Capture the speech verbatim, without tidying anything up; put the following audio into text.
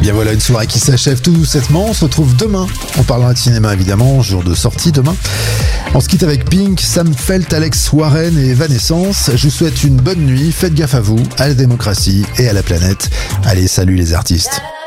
bien voilà, une soirée qui s'achève tout doucettement. On se retrouve demain. On parlera de cinéma évidemment, jour de sortie demain. On se quitte avec Pink, Sam Felt, Alex Warren et Evanescence. Je vous souhaite une bonne nuit. Faites gaffe à vous, à la démocratie et à la planète. Allez, salut les artistes.